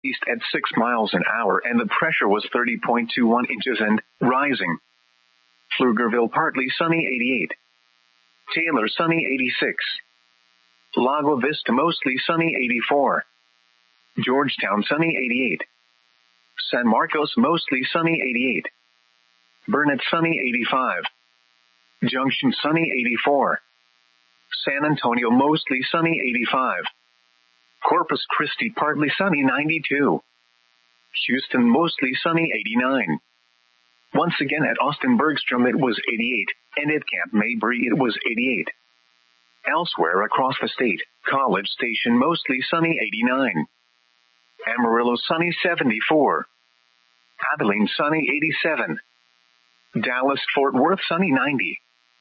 east at 6 miles an hour and the pressure was 30.21 inches and rising. Pflugerville partly sunny 88. Taylor sunny 86. Lago Vista mostly sunny 84. Georgetown sunny 88. San Marcos mostly sunny 88. Burnett sunny 85. Junction sunny 84. San Antonio mostly sunny 85. Corpus Christi partly sunny 92. Houston mostly sunny 89. Once again at Austin Bergstrom it was 88, and at Camp Mabry it was 88. Elsewhere across the state, College Station mostly sunny 89. Amarillo sunny 74. Abilene sunny 87. Dallas-Fort Worth sunny 90.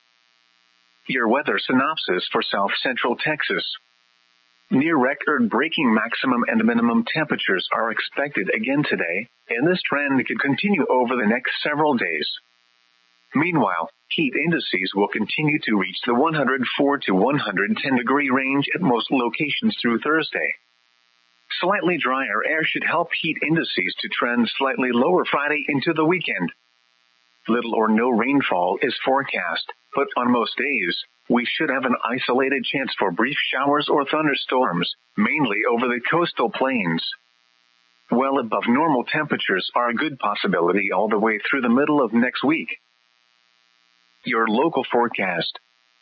Your weather synopsis for South Central Texas. Near record-breaking maximum and minimum temperatures are expected again today, and this trend could continue over the next several days. Meanwhile, heat indices will continue to reach the 104 to 110 degree range at most locations through Thursday. Slightly drier air should help heat indices to trend slightly lower Friday into the weekend. Little or no rainfall is forecast, but on most days, we should have an isolated chance for brief showers or thunderstorms, mainly over the coastal plains. Well above normal temperatures are a good possibility all the way through the middle of next week. Your local forecast.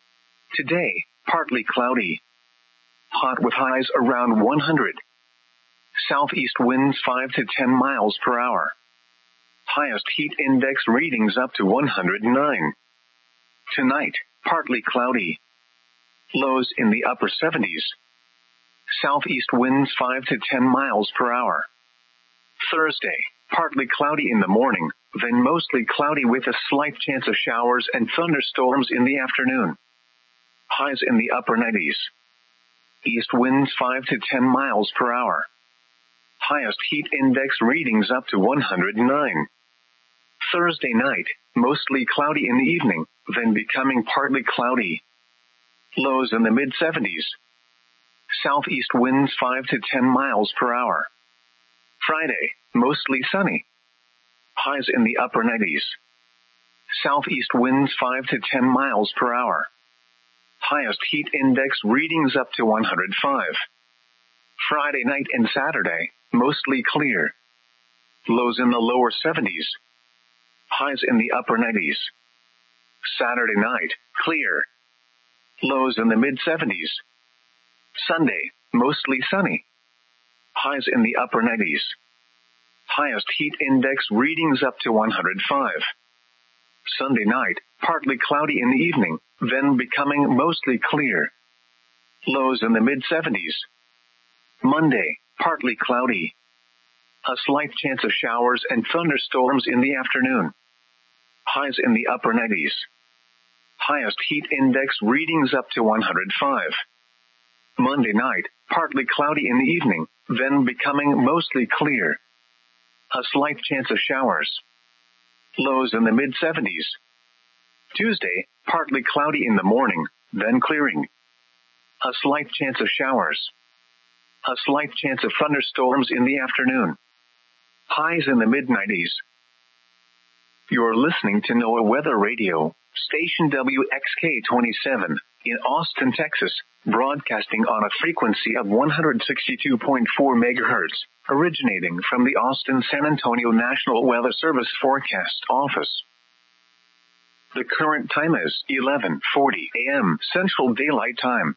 Today, partly cloudy. Hot with highs around 100. Southeast winds 5 to 10 miles per hour. Highest heat index readings up to 109. Tonight, partly cloudy. Lows in the upper 70s. Southeast winds 5 to 10 miles per hour. Thursday, partly cloudy in the morning, then mostly cloudy with a slight chance of showers and thunderstorms in the afternoon. Highs in the upper 90s. East winds 5 to 10 miles per hour. Highest heat index readings up to 109. Thursday night, mostly cloudy in the evening, then becoming partly cloudy. Lows in the mid-70s. Southeast winds 5 to 10 miles per hour. Friday, mostly sunny. Highs in the upper 90s. Southeast winds 5 to 10 miles per hour. Highest heat index readings up to 105. Friday night and Saturday, mostly clear. Lows in the lower 70s. Highs in the upper 90s. Saturday night, clear. Lows in the mid-70s. Sunday, mostly sunny. Highs in the upper 90s. Highest heat index readings up to 105. Sunday night, partly cloudy in the evening, then becoming mostly clear. Lows in the mid-70s. Monday, partly cloudy. A slight chance of showers and thunderstorms in the afternoon. Highs in the upper 90s. Highest heat index readings up to 105. Monday night, partly cloudy in the evening, then becoming mostly clear. A slight chance of showers. Lows in the mid-70s. Tuesday, partly cloudy in the morning, then clearing. A slight chance of showers. A slight chance of thunderstorms in the afternoon. Highs in the mid-90s. You're listening to NOAA Weather Radio, station WXK-27, in Austin, Texas, broadcasting on a frequency of 162.4 megahertz, originating from the Austin-San Antonio National Weather Service Forecast Office. The current time is 11:40 a.m. Central Daylight Time.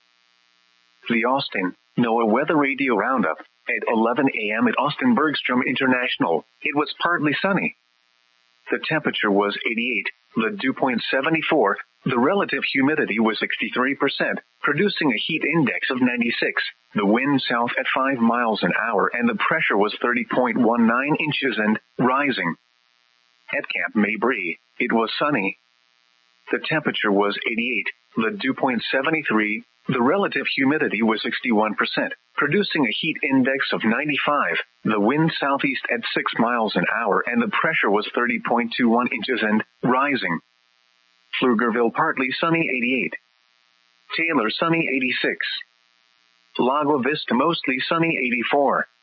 The Austin NOAA Weather Radio Roundup. At 11 a.m. at Austin Bergstrom International, it was partly sunny. The temperature was 88, the dew point 74, the relative humidity was 63%, producing a heat index of 96, the wind south at 5 miles an hour, and the pressure was 30.19 inches and rising. At Camp Mabry, it was sunny. The temperature was 88, the dew point 73, the relative humidity was 61%, producing a heat index of 95, the wind southeast at 6 miles an hour, and the pressure was 30.21 inches and rising. Pflugerville partly sunny 88. Taylor sunny 86. Lago Vista mostly sunny 84.